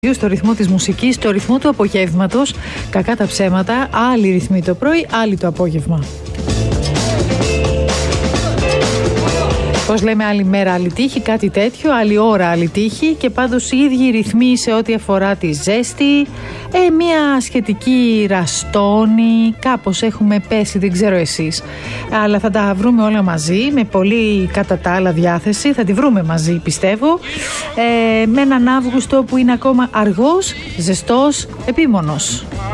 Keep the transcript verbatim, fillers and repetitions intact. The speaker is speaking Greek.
Στο ρυθμό της μουσικής, στο ρυθμό του απογεύματος. Κακά τα ψέματα, άλλοι ρυθμοί το πρωί, άλλοι το απόγευμα. Πώς λέμε, άλλη μέρα άλλη τύχη, κάτι τέτοιο, άλλη ώρα άλλη τύχη, και πάντως οι ίδιοι ρυθμοί σε ό,τι αφορά τη ζέστη, ε, μια σχετική ραστόνη, κάπως έχουμε πέσει, δεν ξέρω εσείς, αλλά θα τα βρούμε όλα μαζί, με πολύ κατά τα άλλα διάθεση, θα τη βρούμε μαζί πιστεύω, ε, με έναν Αύγουστο που είναι ακόμα αργός, ζεστός, επίμονος.